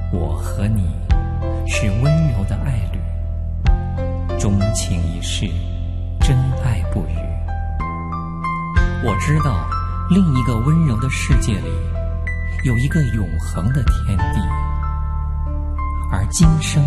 我和你是温柔的爱侣，钟情一世，真爱不渝。我知道另一个温柔的世界里有一个永恒的天地，而今生